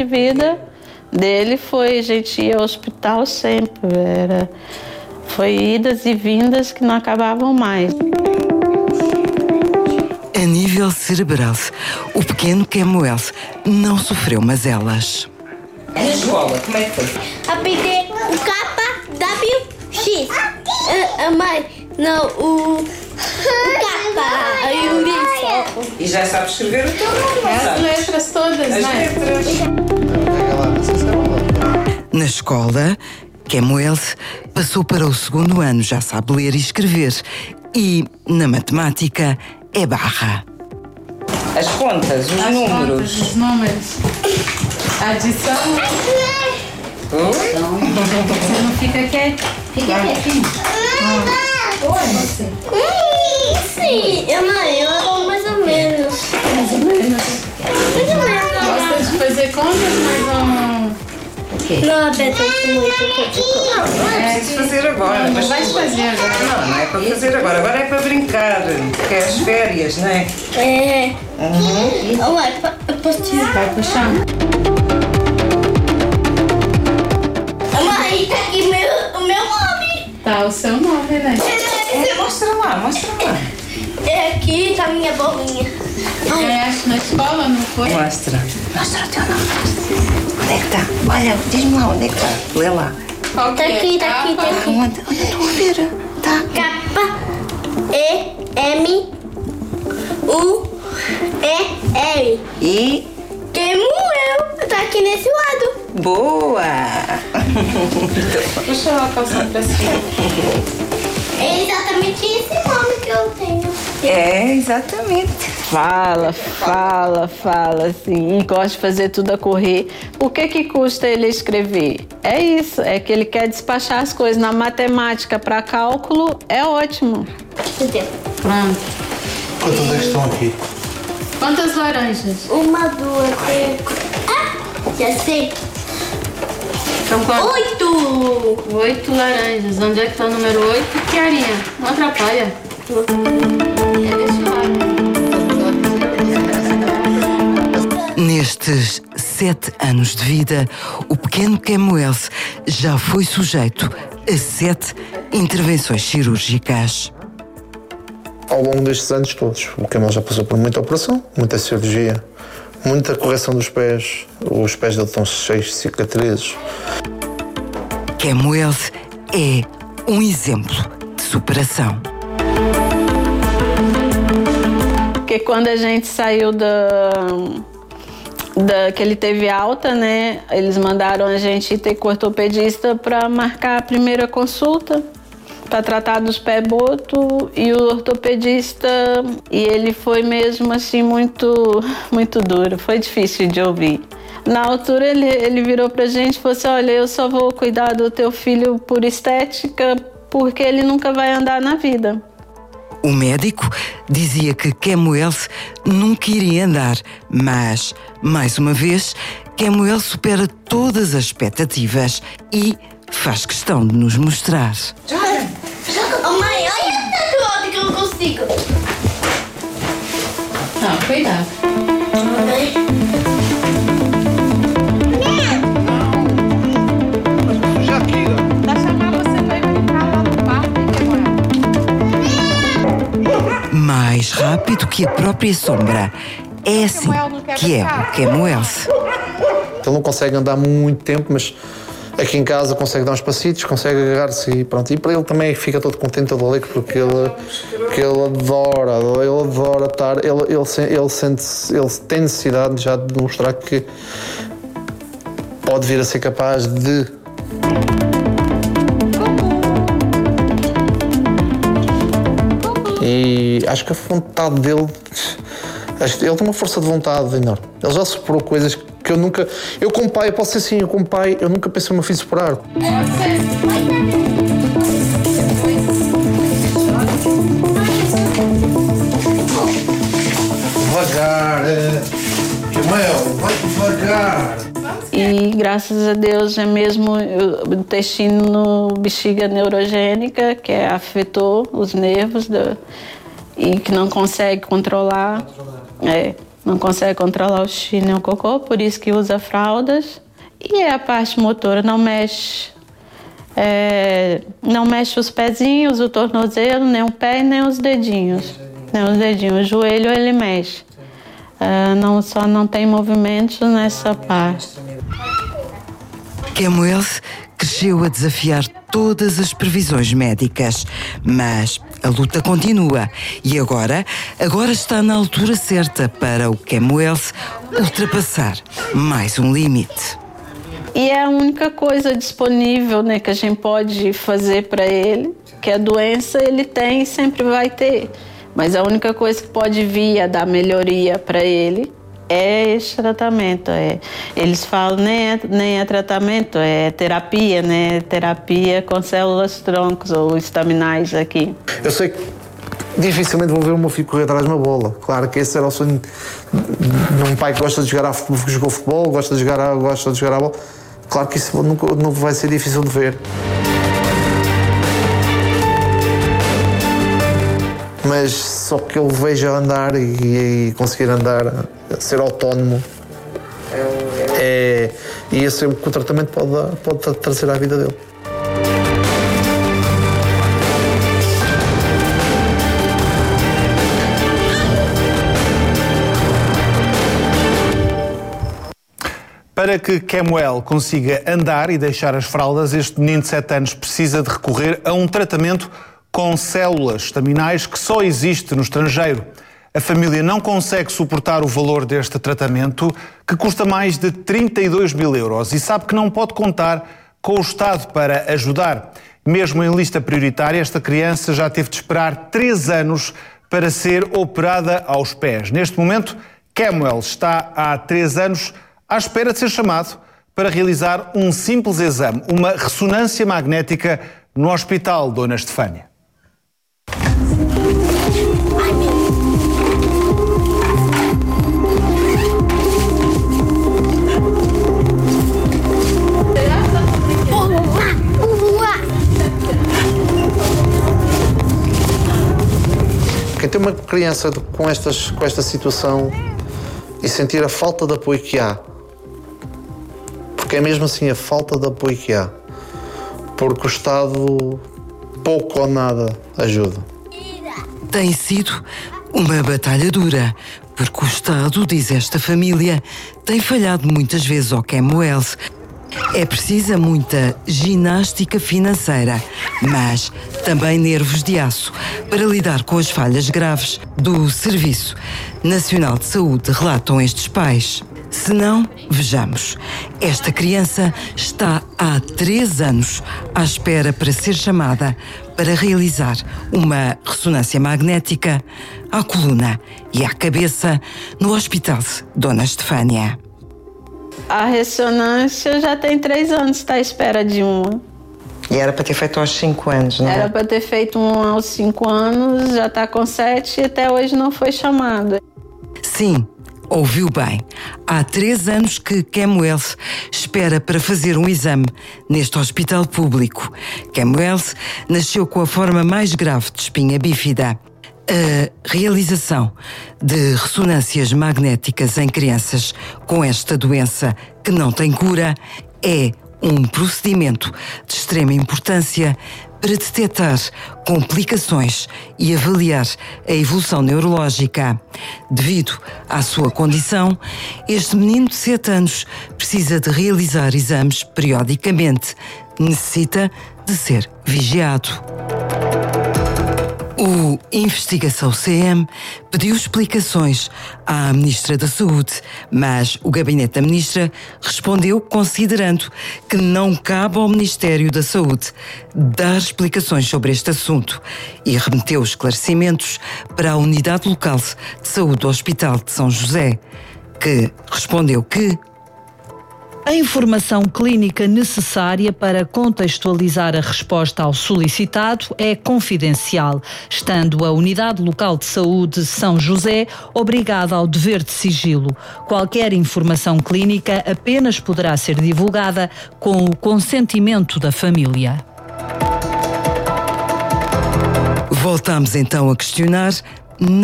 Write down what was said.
de vida dele foi, a gente ia ao hospital sempre, foi idas e vindas que não acabavam mais. A nível cerebral, o pequeno Kemuel não sofreu mazelas. Na escola, como é que foi? Aprendi o KWX. A mãe, não, o K, aí o bicho. E já sabes escrever o teu nome, As letras todas, As né? letras. Na escola, Kemuel passou para o 2º ano, já sabe ler e escrever. E, na matemática, é barra. As contas, os números. Os números. Adição. Oi? Você não fica quieto? Fica quietinho. Sim, eu dou mais ou menos. Mais ou menos. Gosta de fazer contas, mas não... O quê? Não, a Beta é muito É preciso fazer agora. Mas vais fazer agora. Não é para fazer agora. Agora é para brincar. Porque é as férias, não é? É. Mãe, eu posso te Vai pro chão. Mãe, tá aqui o meu nome. Tá o seu nome, né? Mostra lá. É aqui, tá a minha bolinha. Ganhaste na escola, não foi? Mostra o teu nome. Onde é que está? Olha, diz-me lá onde é que está. Lê lá. Qual que Tá é? aqui, tá aqui, tá aqui. Onde estou a ver? Tá. KEMUEL. E... Kemuel. Tá aqui nesse lado. Boa! Puxa lá a calça pra cima. É exatamente esse nome que eu tenho. É, exatamente. Fala, assim, e gosta de fazer tudo a correr. O que custa ele escrever? É isso, é que ele quer despachar as coisas. Na matemática, para cálculo, é ótimo. Entendeu? Pronto. Quantas é que estão aqui? Quantas laranjas? 1, 2, 3. Já sei. São quantas? 8. 8 laranjas. Onde é que tá o número 8? Kiarinha, não atrapalha. É desse lado. Nestes 7 anos de vida, o pequeno Kemuel já foi sujeito a 7 intervenções cirúrgicas. Ao longo destes anos todos, o Kemuel já passou por muita operação, muita cirurgia, muita correção dos pés. Os pés dele estão cheios de cicatrizes. Kemuel é um exemplo de superação. Porque quando a gente saiu que ele teve alta, né? Eles mandaram a gente ter com o ortopedista para marcar a primeira consulta para tratar dos pés botos, e o ortopedista, e ele foi mesmo assim muito duro, foi difícil de ouvir. Na altura ele virou pra gente e falou assim: olha, eu só vou cuidar do teu filho por estética, porque ele nunca vai andar na vida. O médico dizia que Kemuel nunca iria andar, mas, mais uma vez, Kemuel supera todas as expectativas e faz questão de nos mostrar. Oh, mãe, olha a tatuagem que eu não consigo. Não, cuidado. Já aqui, Tá chamando você pra ir brincar lá no parque, Kemuel. Mais rápido que a própria sombra. É assim que é o Kemuel. Ele não consegue andar muito tempo, mas aqui em casa consegue dar uns passitos, consegue agarrar-se e pronto. E para ele também fica todo contente, todo alegre, porque ele adora estar, ele tem necessidade já de mostrar que pode vir a ser capaz de... E acho que a vontade dele... Ele tem uma força de vontade enorme. Ele já superou coisas que eu nunca... Eu como pai, eu posso ser assim, eu como pai, eu nunca pensei no meu filho superar. Devagar, Kemuel, vai devagar. E graças a Deus é mesmo o intestino bexiga neurogênica, que afetou os nervos e que não consegue controlar. não consegue controlar o xixi nem o cocô, por isso que usa fraldas. E a parte motora não mexe. Não mexe os pezinhos, o tornozelo, nem o pé, nem os dedinhos. O joelho ele mexe. Só não tem movimentos nessa parte. Kemuelse cresceu a desafiar todas as previsões médicas, mas a luta continua e agora está na altura certa para o Kemuelse ultrapassar mais um limite. E é a única coisa disponível, né, que a gente pode fazer para ele, que a doença ele tem e sempre vai ter. Mas a única coisa que pode vir a dar melhoria para ele é esse tratamento. Eles falam nem é tratamento, é terapia, né? Terapia com células troncos ou estaminais aqui. Eu sei que dificilmente vou ver o meu filho correr atrás de uma bola. Claro que esse era o sonho de um pai que gosta de jogar jogou futebol, gosta de jogar a bola. Claro que isso não vai ser difícil de ver. Mas só que ele veja andar e conseguir andar, ser autónomo, e esse é o que o tratamento pode trazer à vida dele. Para que Kemuelle consiga andar e deixar as fraldas, este menino de 7 anos precisa de recorrer a um tratamento com células estaminais que só existe no estrangeiro. A família não consegue suportar o valor deste tratamento, que custa mais de 32 mil euros, e sabe que não pode contar com o Estado para ajudar. Mesmo em lista prioritária, esta criança já teve de esperar 3 anos para ser operada aos pés. Neste momento, Kemuelle está há 3 anos à espera de ser chamado para realizar um simples exame, uma ressonância magnética no Hospital Dona Estefânia. Quem tem uma criança com esta situação e sentir a falta de apoio que há, porque é mesmo assim a falta de apoio que há, porque o Estado pouco ou nada ajuda. Tem sido uma batalha dura, porque o Estado, diz esta família, tem falhado muitas vezes ao Kemuelse. É precisa muita ginástica financeira, mas também nervos de aço para lidar com as falhas graves do Serviço Nacional de Saúde, relatam estes pais. Se não, vejamos, esta criança está há 3 anos à espera para ser chamada para realizar uma ressonância magnética à coluna e à cabeça no Hospital Dona Estefânia. A ressonância já tem 3 anos, está à espera de uma. E era para ter feito aos 5 anos, não é? Era para ter feito uma aos 5 anos, já está com 7 e até hoje não foi chamada. Sim, ouviu bem. Há 3 anos que Kemuelse espera para fazer um exame neste hospital público. Kemuelse nasceu com a forma mais grave de espinha bífida. A realização de ressonâncias magnéticas em crianças com esta doença que não tem cura é um procedimento de extrema importância para detectar complicações e avaliar a evolução neurológica. Devido à sua condição, este menino de 7 anos precisa de realizar exames periodicamente. Necessita de ser vigiado. O Investigação CM pediu explicações à Ministra da Saúde, mas o gabinete da Ministra respondeu considerando que não cabe ao Ministério da Saúde dar explicações sobre este assunto e remeteu esclarecimentos para a Unidade Local de Saúde do Hospital de São José, que respondeu que a informação clínica necessária para contextualizar a resposta ao solicitado é confidencial, estando a Unidade Local de Saúde São José obrigada ao dever de sigilo. Qualquer informação clínica apenas poderá ser divulgada com o consentimento da família. Voltamos então a questionar